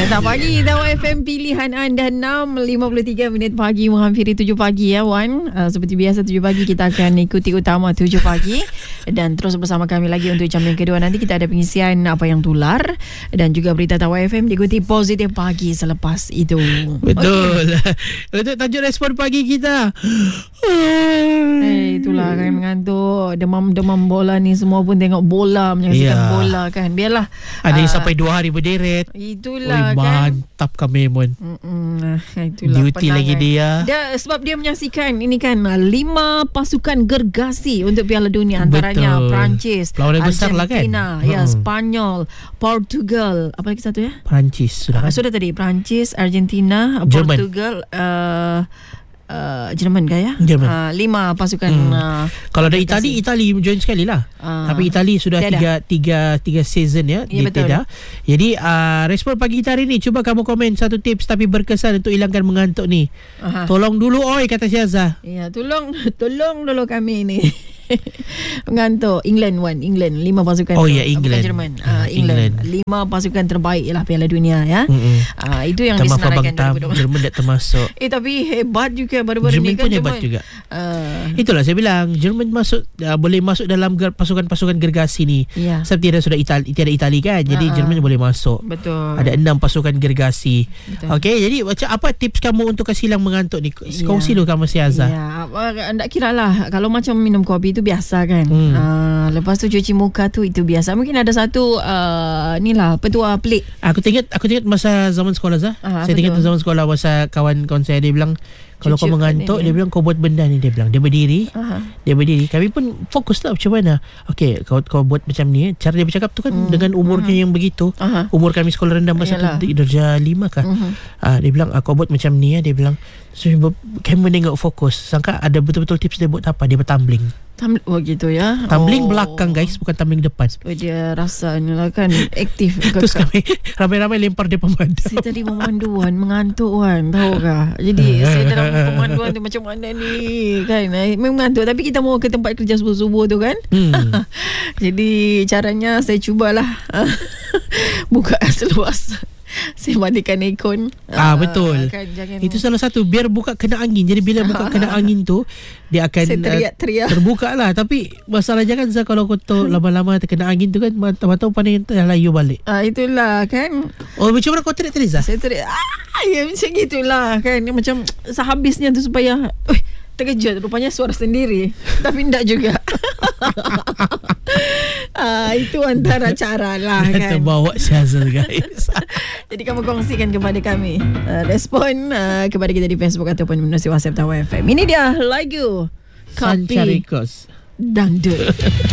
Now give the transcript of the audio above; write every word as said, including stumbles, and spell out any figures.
Petang pagi, Tawar F M pilihan anda enam lima puluh tiga minit pagi menghampiri tujuh pagi ya Wan. Uh, seperti biasa tujuh pagi kita akan ikuti utama tujuh pagi dan terus bersama kami lagi untuk jam yang kedua. Nanti kita ada pengisian apa yang tular dan juga berita Tawar F M diikuti positif pagi selepas itu. Betul. Okay. Untuk tajuk respon pagi kita. Eh, itulah kan mengantuk, demam-demam bola ni semua pun tengok bola, menyaksikan yeah. bola kan. Biarlah. Ada yang uh, sampai dua hari berderet. Itulah. Oi, mantap kan? Kami Mon. Itulah duty lagi dia. dia. Sebab dia menyaksikan ini kan lima pasukan gergasi untuk Piala Dunia, antaranya Betul. Perancis, Lawan besar Argentina, lah kan? ya, hmm. Spanyol, Portugal, apa lagi satu ya? Perancis sudah. Uh, sudah tadi Perancis, Argentina, Jerman. Portugal, uh, Uh, Jerman ke ya? Jerman. Uh, lima pasukan. Hmm. Uh, Kalau ada Itali, Itali join sekali lah. Uh, Tapi Itali sudah tiga, tiga, tiga season ya. Ya betul. Tiada. Jadi uh, respon pagi kita hari ni, cuba kamu komen satu tips tapi berkesan untuk hilangkan mengantuk ni. Aha. Tolong dulu oi, kata Syaza. Ya, tolong tolong dulu kami ni. Mengantuk. England one, England lima pasukan. Oh ya, England. Jerman. Uh, England. England lima pasukan terbaik lah Piala Dunia ya. Uh, itu yang disenaraikan dua ribu dua puluh. Jerman tak termasuk. Eh tapi hebat juga baru-baru Jerman ni kan. Jerman pun hebat juga. Uh, Itulah saya bilang Jerman masuk uh, boleh masuk dalam ger- pasukan-pasukan gergasi ni. Ya. Sebab tiada sudah Itali, tiada Itali kan. Jadi uh-huh. Jerman boleh masuk. Betul. Ada enam pasukan gergasi. Okey, jadi macam apa tips kamu untuk kasi hilang mengantuk ni? Kongsi dulu kamu Syaza. Ya, tak kira lah. Kalau macam minum kopi tu biasa kan. Hmm. Uh, lepas tu cuci muka tu itu biasa. Mungkin ada satu uh, ni lah petua pelik. Aku teringat aku teringat masa zaman sekolah Zah. Uh, saya teringat zaman sekolah masa kawan-kawan saya dia bilang kalau kau mengantuk, dia bilang kau buat benda ni. Dia bilang dia berdiri. Aha. Dia berdiri. Kami pun fokus lah macam mana. Okey, kau kau buat macam ni. Cara dia bercakap tu kan hmm. dengan umurnya hmm. yang begitu. Aha. Umur kami sekolah rendah masa tu darjah lima kah. Uh-huh. Ah, dia bilang kau buat macam ni ya. Dia bilang so, kami menengok fokus. Sangka ada betul-betul tips dia buat apa. Dia bertumbling. Tumbling, oh gitu ya. Tumbling oh. belakang guys, bukan tumbling depan. Supaya dia rasa ni lah kan aktif. Terus kami ramai-ramai lempar dia pemandu. Saya tadi pemanduan mengantuk kan, tahu kah? Jadi saya dalam pemanduan tu macam mana ni kan, memang mengantuk. Tapi kita mau ke tempat kerja subuh-subuh tu kan. hmm. Jadi caranya saya cubalah buka seluas. Saya matikan aircon. Ah, betul. Kan, itu salah satu biar buka kena angin. Jadi bila buka kena angin tu dia akan saya teriak-teriak. Uh, terbuka lah. Tapi masalahnya kan Zah, kalau kau tu lama-lama terkena angin tu kan mata-mata paling dah layu balik. Ah, itulah kan. Oh, macam mana kau teriak-teriak Zah? Saya teriak. Ah, ya macam gitulah kan. Macam sehabisnya tu supaya uh, terkejut. Rupanya suara sendiri. Tapi tidak juga. Ah, itu antara cara lah kan. Terbawa Syazal guys. Jadi kamu kongsikan kepada kami uh, respon uh, kepada kita di Facebook ataupun melalui WhatsApp Tawar F M. Ini dia lagu Sancharikos Dangdut.